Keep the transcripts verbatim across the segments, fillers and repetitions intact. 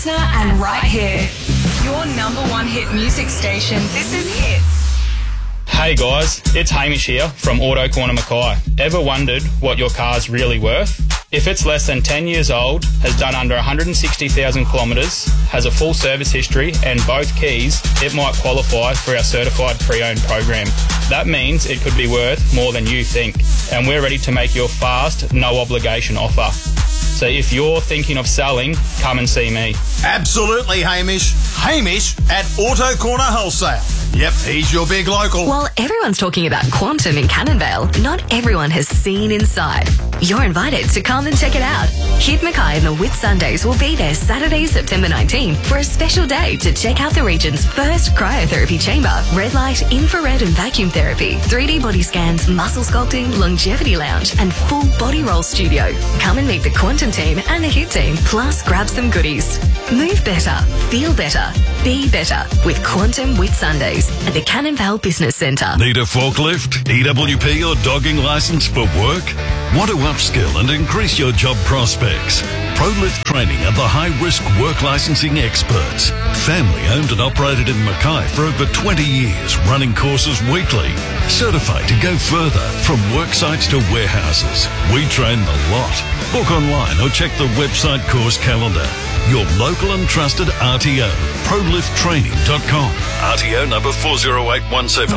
And right here, your number one hit music station. This is Hits. Hey guys, it's Hamish here from Auto Corner Mackay. Ever wondered what your car's really worth? If it's less than ten years old, has done under one hundred sixty thousand kilometres, has a full service history and both keys, it might qualify for our certified pre-owned program. That means it could be worth more than you think, and we're ready to make your fast, no obligation offer. So if you're thinking of selling, come and see me. Absolutely, Hamish. Hamish at Auto Corner Wholesale. Yep, he's your big local. While everyone's talking about Quantum in Cannonvale, not everyone has seen inside. You're invited to come and check it out. Hit Mackay and the Whitsundays will be there Saturday, September nineteenth for a special day to check out the region's first cryotherapy chamber, red light, infrared and vacuum therapy, three D body scans, muscle sculpting, longevity lounge and full body roll studio. Come and meet the Quantum team and the Hit team, plus grab some goodies. Move better, feel better, be better with Quantum Whitsundays at the Cannonvale Business Centre. Need a forklift, E W P or dogging licence for work? Want to upskill and increase your job prospects? ProLift Training are the high-risk work licensing experts. Family owned and operated in Mackay for over twenty years, running courses weekly. Certified to go further, from work sites to warehouses. We train the lot. Book online or check the website course calendar. Your local and trusted R T O, pro lift training dot com. R T O number four zero eight one seven.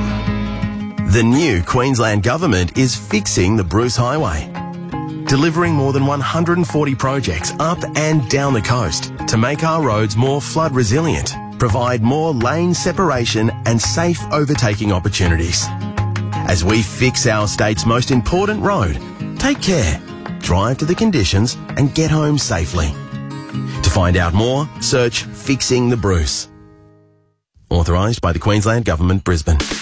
The new Queensland Government is fixing the Bruce Highway, delivering more than one hundred forty projects up and down the coast to make our roads more flood resilient, provide more lane separation and safe overtaking opportunities. As we fix our state's most important road, take care, drive to the conditions and get home safely. To find out more, search Fixing the Bruce. Authorised by the Queensland Government, Brisbane.